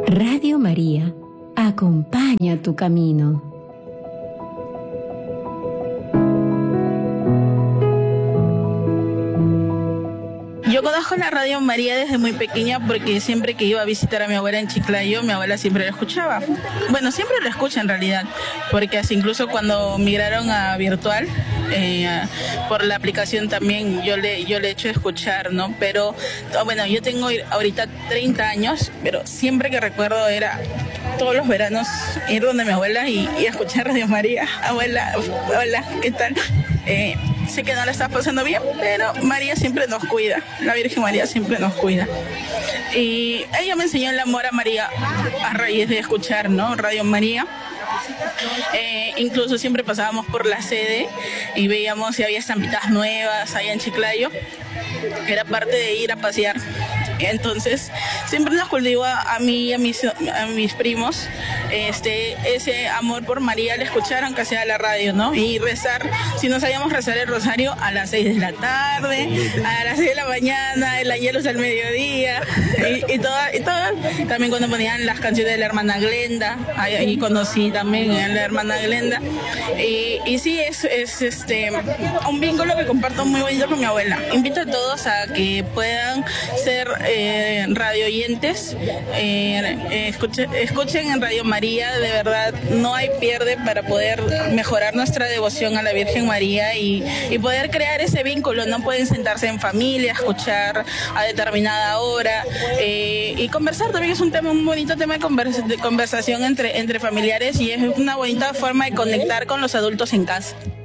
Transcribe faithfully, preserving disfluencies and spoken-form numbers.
Radio María acompaña tu camino. Yo conozco la Radio María desde muy pequeña porque siempre que iba a visitar a mi abuela en Chiclayo, mi abuela siempre la escuchaba. Bueno, siempre lo escucha en realidad, porque así incluso cuando migraron a virtual, eh, por la aplicación también yo le, yo le he hecho escuchar, ¿no? Pero bueno, yo tengo ahorita treinta años, pero siempre que recuerdo era todos los veranos ir donde mi abuela y, y escuchar Radio María. Abuela, hola, ¿qué tal? Eh, sé que no la estás pasando bien, pero María siempre nos cuida, la Virgen María siempre nos cuida. Y ella me enseñó el amor a María a raíz de escuchar, ¿no? Radio María. Eh, incluso siempre pasábamos por la sede y veíamos si había estampitas nuevas allá en Chiclayo. Era parte de ir a pasear. Entonces siempre nos cultivó a, a mí y a mis, a mis primos este, ese amor por María al escuchar aunque sea la radio, ¿no? Y rezar, si no sabíamos rezar el rosario a las seis de la tarde, a las seis de la mañana, el angelus al mediodía y, y todo, y todo. También cuando ponían las canciones de la hermana Glenda, ahí conocí también a la hermana Glenda. Y, y sí, es, es este, un vínculo que comparto muy bonito con mi abuela. Invito a todos a que puedan ser Eh, radio oyentes, eh, escuchen, escuchen en Radio María, de verdad no hay pierde para poder mejorar nuestra devoción a la Virgen María y, y poder crear ese vínculo, no pueden sentarse en familia, escuchar a determinada hora eh, y conversar, también es un tema, un bonito tema de, conversa, de conversación entre, entre familiares y es una bonita forma de conectar con los adultos en casa.